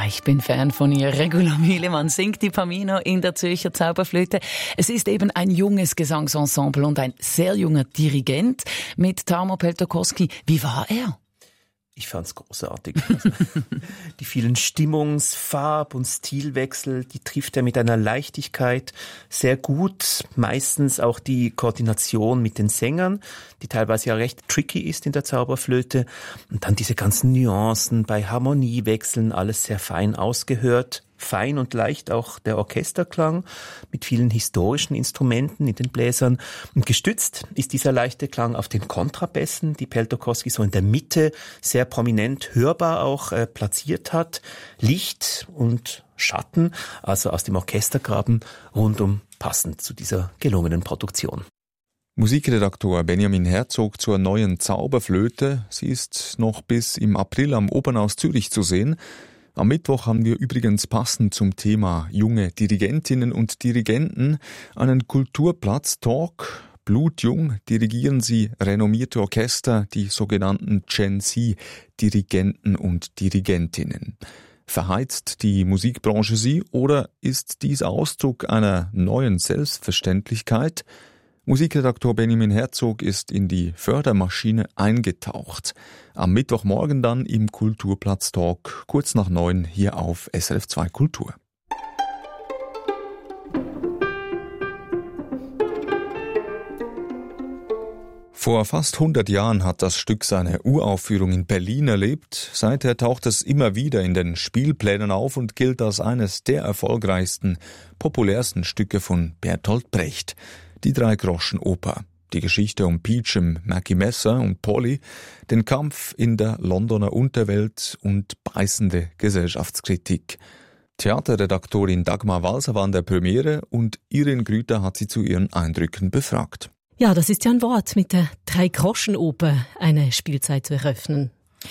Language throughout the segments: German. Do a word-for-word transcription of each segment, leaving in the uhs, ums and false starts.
Ja, ich bin Fan von ihr. Regula Mühlemann singt die Pamino in der Zürcher Zauberflöte. Es ist eben ein junges Gesangsensemble und ein sehr junger Dirigent mit Tarmo Peltokoski. Wie war er? Ich fand's großartig. Also, die vielen Stimmungs-, Farb- und Stilwechsel, die trifft er mit einer Leichtigkeit sehr gut. Meistens auch die Koordination mit den Sängern, die teilweise ja recht tricky ist in der Zauberflöte. Und dann diese ganzen Nuancen bei Harmoniewechseln, alles sehr fein ausgehört. Fein und leicht auch der Orchesterklang mit vielen historischen Instrumenten in den Bläsern. Und gestützt ist dieser leichte Klang auf den Kontrabässen, die Peltokoski so in der Mitte sehr prominent hörbar auch äh, platziert hat. Licht und Schatten, also aus dem Orchestergraben, rundum passend zu dieser gelungenen Produktion. Musikredaktor Benjamin Herzog zur neuen Zauberflöte. Sie ist noch bis im April am Opernhaus Zürich zu sehen. Am Mittwoch haben wir übrigens passend zum Thema junge Dirigentinnen und Dirigenten einen Kulturplatz-Talk. Blutjung dirigieren sie renommierte Orchester, die sogenannten Gen Z-Dirigenten und Dirigentinnen. Verheizt die Musikbranche sie oder ist dies Ausdruck einer neuen Selbstverständlichkeit? Musikredaktor Benjamin Herzog ist in die Fördermaschine eingetaucht. Am Mittwochmorgen dann im Kulturplatz-Talk, kurz nach neun, hier auf S R F zwei Kultur. Vor fast hundert Jahren hat das Stück seine Uraufführung in Berlin erlebt. Seither taucht es immer wieder in den Spielplänen auf und gilt als eines der erfolgreichsten, populärsten Stücke von Bertolt Brecht. Die Drei-Groschen-Oper. Die Geschichte um Peachum, Mackie Messer und Polly, den Kampf in der Londoner Unterwelt und beißende Gesellschaftskritik. Theaterredaktorin Dagmar Walser war an der Premiere und Irene Grüter hat sie zu ihren Eindrücken befragt. Ja, das ist ja ein Wort, mit der Drei-Groschen-Oper eine Spielzeit zu eröffnen.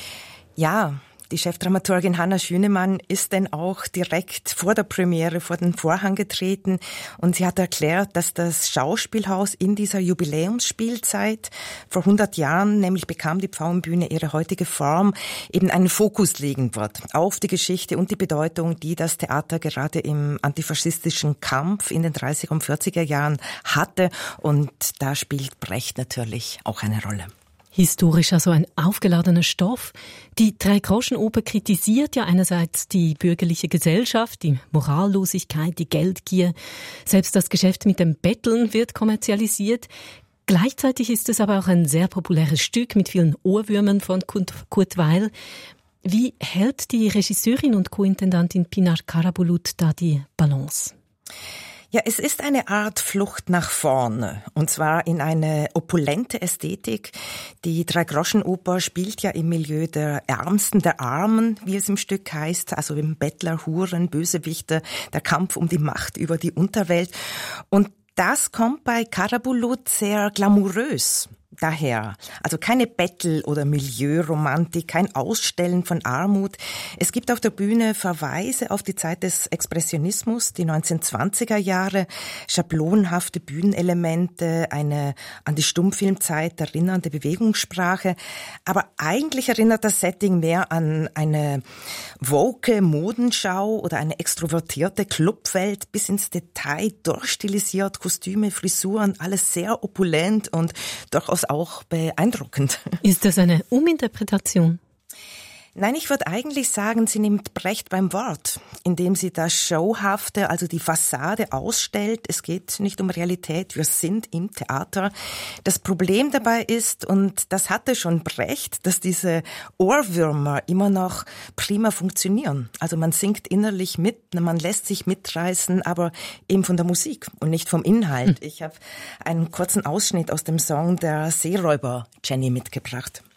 Ja, die Chefdramaturgin Hanna Schünemann ist denn auch direkt vor der Premiere vor den Vorhang getreten und sie hat erklärt, dass das Schauspielhaus in dieser Jubiläumsspielzeit vor hundert Jahren, nämlich bekam die Pfauenbühne ihre heutige Form, eben einen Fokus legen wird auf die Geschichte und die Bedeutung, die das Theater gerade im antifaschistischen Kampf in den dreißiger und vierziger Jahren hatte, und da spielt Brecht natürlich auch eine Rolle. Historisch also ein aufgeladener Stoff. Die Drei-Groschen-Oper kritisiert ja einerseits die bürgerliche Gesellschaft, die Morallosigkeit, die Geldgier. Selbst das Geschäft mit dem Betteln wird kommerzialisiert. Gleichzeitig ist es aber auch ein sehr populäres Stück mit vielen Ohrwürmern von Kurt Weill. Wie hält die Regisseurin und Co-Intendantin Pinar Karabulut da die Balance? Ja, es ist eine Art Flucht nach vorne, und zwar in eine opulente Ästhetik. Die Drei-Groschen-Oper spielt ja im Milieu der Ärmsten der Armen, wie es im Stück heißt, also im Bettler, Huren, Bösewichte, der Kampf um die Macht über die Unterwelt. Und das kommt bei Karabulut sehr glamourös daher. Also keine Bettel- oder Milieuromantik, kein Ausstellen von Armut. Es gibt auf der Bühne Verweise auf die Zeit des Expressionismus, die neunzehnhundertzwanziger Jahre, schablonhafte Bühnenelemente, eine an die Stummfilmzeit erinnernde Bewegungssprache. Aber eigentlich erinnert das Setting mehr an eine woke Modenschau oder eine extrovertierte Clubwelt, bis ins Detail durchstilisiert, Kostüme, Frisuren, alles sehr opulent und durchaus auch beeindruckend. Ist das eine Uminterpretation? Nein, ich würde eigentlich sagen, sie nimmt Brecht beim Wort, indem sie das Showhafte, also die Fassade ausstellt. Es geht nicht um Realität, wir sind im Theater. Das Problem dabei ist, und das hatte schon Brecht, dass diese Ohrwürmer immer noch prima funktionieren. Also man singt innerlich mit, man lässt sich mitreißen, aber eben von der Musik und nicht vom Inhalt. Hm. Ich habe einen kurzen Ausschnitt aus dem Song der Seeräuber Jenny mitgebracht.